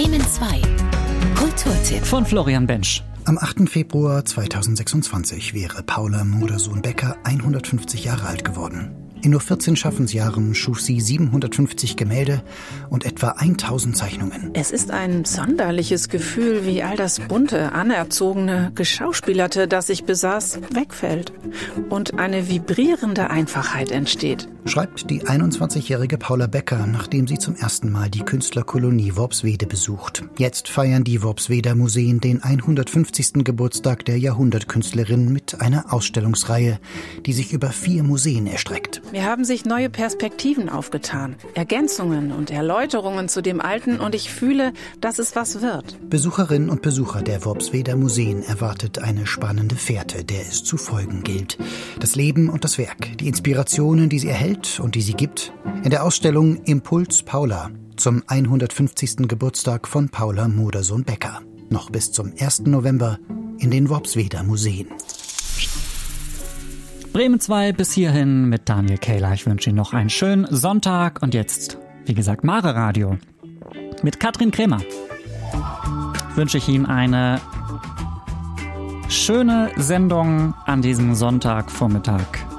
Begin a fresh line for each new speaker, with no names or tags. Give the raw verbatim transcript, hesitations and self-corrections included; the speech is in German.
Bremen zwei. Kulturtipp
von Florian Bensch.
Am achten Februar zweitausendsechsundzwanzig wäre Paula Modersohn-Becker hundertfünfzig Jahre alt geworden. In nur vierzehn Schaffensjahren schuf sie siebenhundertfünfzig Gemälde und etwa tausend Zeichnungen.
Es ist ein sonderliches Gefühl, wie all das bunte, anerzogene, geschauspielerte, das ich besaß, wegfällt und eine vibrierende Einfachheit entsteht.
Schreibt die einundzwanzigjährige Paula Becker, nachdem sie zum ersten Mal die Künstlerkolonie Worpswede besucht. Jetzt feiern die Worpsweder Museen den hundertfünfzigsten Geburtstag der Jahrhundertkünstlerin mit einer Ausstellungsreihe, die sich über vier Museen erstreckt.
Mir haben sich neue Perspektiven aufgetan, Ergänzungen und Erläuterungen zu dem Alten, und ich fühle, dass es was wird.
Besucherinnen und Besucher der Worpsweder Museen erwartet eine spannende Fährte, der es zu folgen gilt. Das Leben und das Werk, die Inspirationen, die sie erhält und die sie gibt, in der Ausstellung Impuls Paula zum hundertfünfzigsten Geburtstag von Paula Modersohn-Becker. Noch bis zum ersten November in den Worpsweder Museen.
Bremen zwei bis hierhin mit Daniel Kehler. Ich wünsche Ihnen noch einen schönen Sonntag und jetzt, wie gesagt, Mare Radio mit Katrin Kremer. Wünsche ich Ihnen eine schöne Sendung an diesem Sonntagvormittag.